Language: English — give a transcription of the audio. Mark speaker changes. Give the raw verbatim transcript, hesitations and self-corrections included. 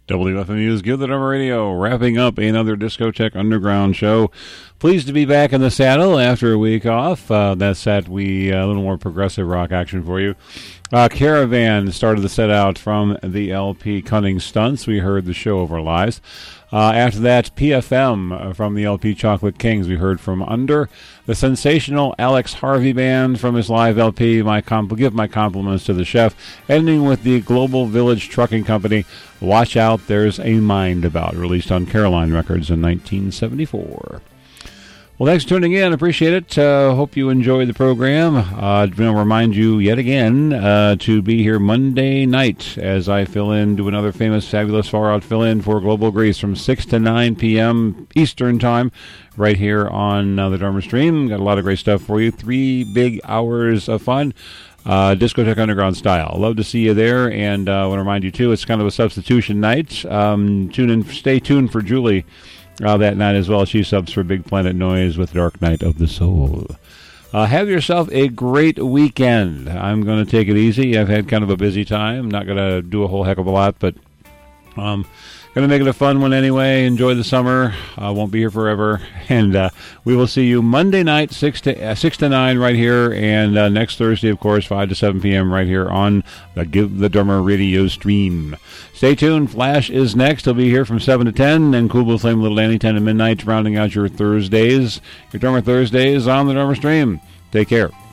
Speaker 1: W F M U's Give the Drummer Radio, wrapping up another Discotheque Underground show. Pleased to be back in the saddle after a week off. Uh, that set, we uh, a little more progressive rock action for you. Uh, Caravan started the set out from the L P Cunning Stunts. We heard The Show of Our Lives. Uh, after that, P F M from the L P Chocolate Kings. We heard From Under. The sensational Alex Harvey Band from his live L P. My compl- give my compliments to the chef. Ending with the Global Village Trucking Company. Watch Out, There's a Mind About, released on Caroline Records in nineteen seventy-four. Well, thanks for tuning in. Appreciate it. Uh, hope you enjoyed the program. Uh, I'm going to remind you yet again uh, to be here Monday night as I fill in, do another famous, fabulous, far-out fill-in for Global Grease from six to nine p.m. Eastern Time right here on uh, the Drummer Stream. Got a lot of great stuff for you. Three big hours of fun. Uh, Discotheque Underground style. Love to see you there, and I uh, want to remind you, too, it's kind of a substitution night. Um, tune in, stay tuned for Julie uh, that night as well. She subs for Big Planet Noise with Dark Night of the Soul. Uh, have yourself a great weekend. I'm going to take it easy. I've had kind of a busy time. Not going to do a whole heck of a lot, but um, going to make it a fun one anyway. Enjoy the summer. Uh, won't be here forever. And uh, we will see you Monday night, six to uh, six to nine right here. And uh, next Thursday, of course, five to seven p.m. right here on the Give the Drummer Radio stream. Stay tuned. Flash is next. He'll be here from seven to ten. And Cool Blue Flame, Little Danny, ten to midnight, rounding out your Thursdays, your Drummer Thursdays on the Drummer stream. Take care.